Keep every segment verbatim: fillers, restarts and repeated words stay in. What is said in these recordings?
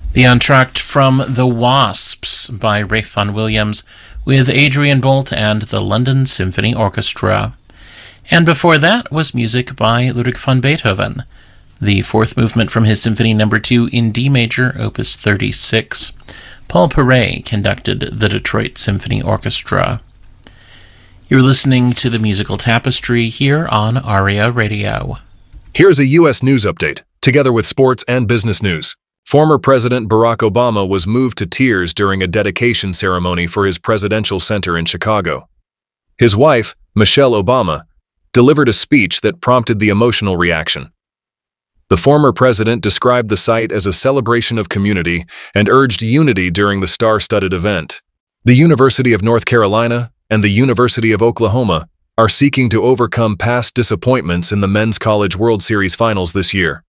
The entr'acte from The Wasps by Ralph Vaughan Williams with Adrian Bolt and the London Symphony Orchestra. And before that was music by Ludwig van Beethoven, the fourth movement from his Symphony Number two in D major, Opus thirty-six. Paul Paray conducted the Detroit Symphony Orchestra. You're listening to the Musical Tapestry here on ARIA Radio. Here's a U S news update, together with sports and business news. Former President Barack Obama was moved to tears during a dedication ceremony for his presidential center in Chicago. His wife, Michelle Obama, delivered a speech that prompted the emotional reaction. The former president described the site as a celebration of community and urged unity during the star-studded event. The University of North Carolina and the University of Oklahoma are seeking to overcome past disappointments in the Men's College World Series finals this year.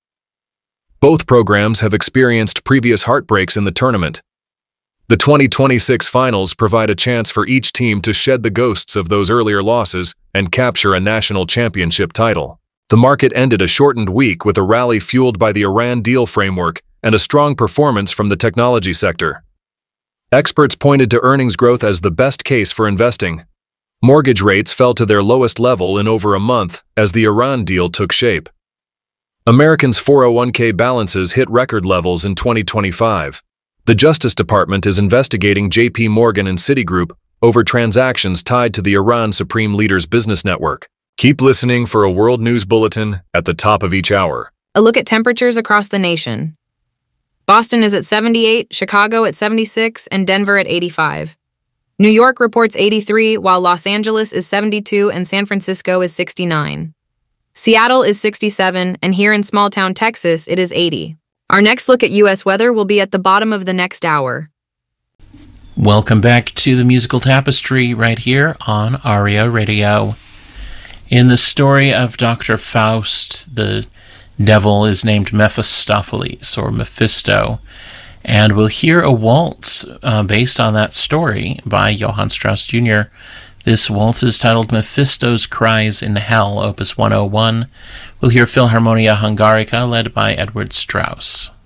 Both programs have experienced previous heartbreaks in the tournament. The twenty twenty-six finals provide a chance for each team to shed the ghosts of those earlier losses and capture a national championship title. The market ended a shortened week with a rally fueled by the Iran deal framework and a strong performance from the technology sector. Experts pointed to earnings growth as the best case for investing. Mortgage rates fell to their lowest level in over a month as the Iran deal took shape. Americans' four oh one k balances hit record levels in twenty twenty-five. The Justice Department is investigating J P Morgan and Citigroup over transactions tied to the Iran Supreme Leader's business network. Keep listening for a world news bulletin at the top of each hour. A look at temperatures across the nation. Boston is at seventy-eight, Chicago at seventy-six, and Denver at eighty-five. New York reports eighty-three, while Los Angeles is seventy-two and San Francisco is sixty-nine. Seattle is sixty-seven, and here in small-town Texas, it is eighty. Our next look at U S weather will be at the bottom of the next hour. Welcome back to the Musical Tapestry right here on ARIA Radio. In the story of Doctor Faust, the devil is named Mephistopheles, or Mephisto, and we'll hear a waltz uh, based on that story by Johann Strauss Junior This waltz is titled Mephisto's Cries in Hell, Opus one oh one. We'll hear Philharmonia Hungarica, led by Edward Strauss.